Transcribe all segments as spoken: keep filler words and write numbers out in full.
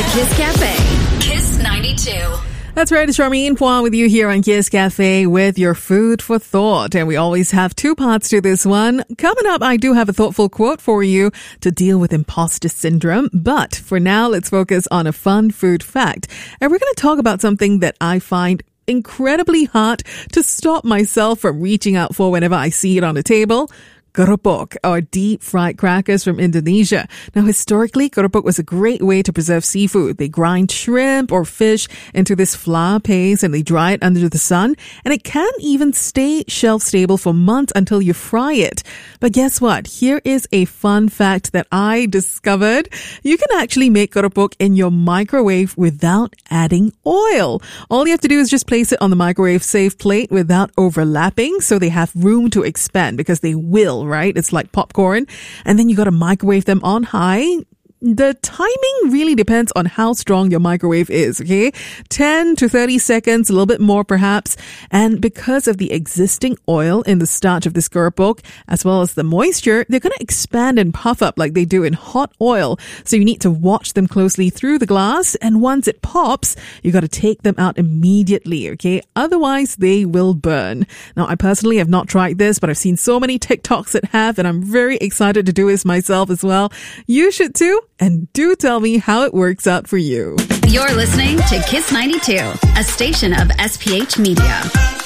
Kiss Cafe. Kiss ninety-two. That's right, it's Charmaine Phua with you here on Kiss Cafe with your food for thought. And we always have two parts to this one. Coming up, I do have a thoughtful quote for you to deal with imposter syndrome. But for now, let's focus on a fun food fact. And we're going to talk about something that I find incredibly hard to stop myself from reaching out for whenever I see it on the table. Keropok, or deep fried crackers from Indonesia. Now, historically, keropok was a great way to preserve seafood. They grind shrimp or fish into this flour paste and they dry it under the sun. And it can even stay shelf stable for months until you fry it. But guess what? Here is a fun fact that I discovered. You can actually make keropok in your microwave without adding oil. All you have to do is just place it on the microwave safe plate without overlapping so they have room to expand because they will. Right? It's like popcorn. And then you got to microwave them on high. The timing really depends on how strong your microwave is, okay? ten to thirty seconds, a little bit more perhaps. And because of the existing oil in the starch of this keropok, as well as the moisture, they're going to expand and puff up like they do in hot oil. So you need to watch them closely through the glass. And once it pops, you got to take them out immediately, okay? Otherwise, they will burn. Now, I personally have not tried this, but I've seen so many TikToks that have, and I'm very excited to do this myself as well. You should too. And do tell me how it works out for you. You're listening to Kiss ninety-two, a station of S P H Media.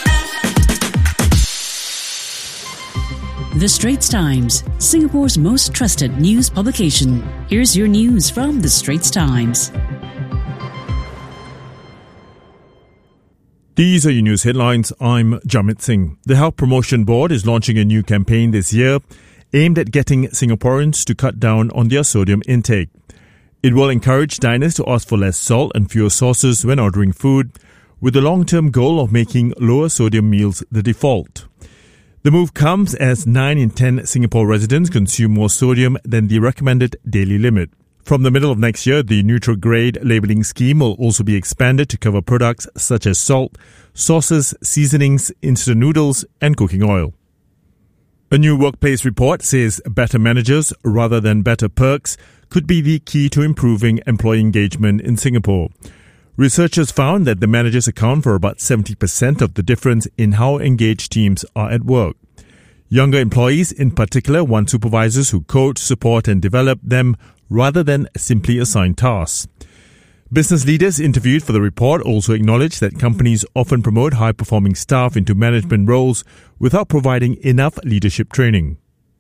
The Straits Times, Singapore's most trusted news publication. Here's your news from The Straits Times. These are your news headlines. I'm Jamit Singh. The Health Promotion Board is launching a new campaign this year aimed at getting Singaporeans to cut down on their sodium intake. It will encourage diners to ask for less salt and fewer sauces when ordering food, with the long-term goal of making lower sodium meals the default. The move comes as nine in ten Singapore residents consume more sodium than the recommended daily limit. From the middle of next year, the neutral grade labelling scheme will also be expanded to cover products such as salt, sauces, seasonings, instant noodles, and cooking oil. A new workplace report says better managers rather than better perks could be the key to improving employee engagement in Singapore. Researchers found that the managers account for about seventy percent of the difference in how engaged teams are at work. Younger employees in particular want supervisors who coach, support and develop them rather than simply assign tasks. Business leaders interviewed for the report also acknowledged that companies often promote high-performing staff into management roles without providing enough leadership training.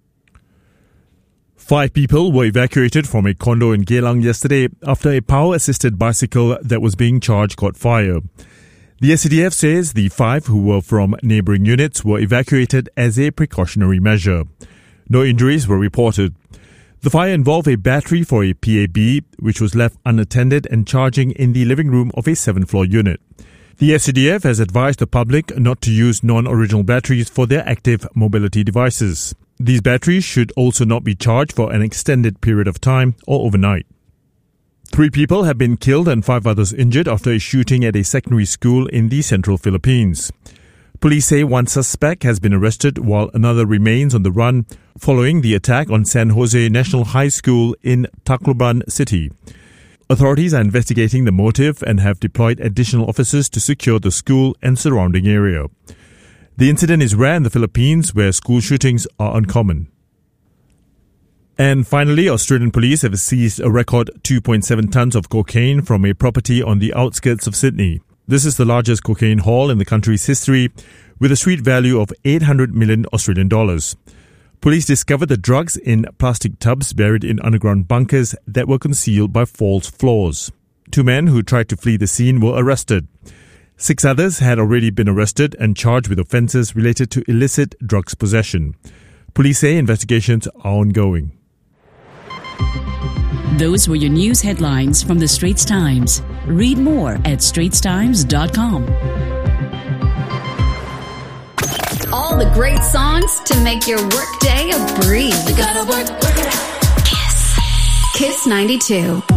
Five people were evacuated from a condo in Geylang yesterday after a power-assisted bicycle that was being charged caught fire. The S C D F says the five who were from neighbouring units were evacuated as a precautionary measure. No injuries were reported. The fire involved a battery for a P A B, which was left unattended and charging in the living room of a seventh-floor unit. The S C D F has advised the public not to use non-original batteries for their active mobility devices. These batteries should also not be charged for an extended period of time or overnight. Three people have been killed and five others injured after a shooting at a secondary school in the central Philippines. Police say one suspect has been arrested while another remains on the run following the attack on San Jose National High School in Tacloban City. Authorities are investigating the motive and have deployed additional officers to secure the school and surrounding area. The incident is rare in the Philippines, where school shootings are uncommon. And finally, Australian police have seized a record two point seven tonnes of cocaine from a property on the outskirts of Sydney. This is the largest cocaine haul in the country's history, with a street value of eight hundred million Australian dollars. Police discovered the drugs in plastic tubs buried in underground bunkers that were concealed by false floors. Two men who tried to flee the scene were arrested. Six others had already been arrested and charged with offences related to illicit drugs possession. Police say investigations are ongoing. Those were your news headlines from The Straits Times. Read more at straits times dot com. All the great songs to make your workday a breeze. You gotta work, work it out. Kiss. Kiss ninety-two.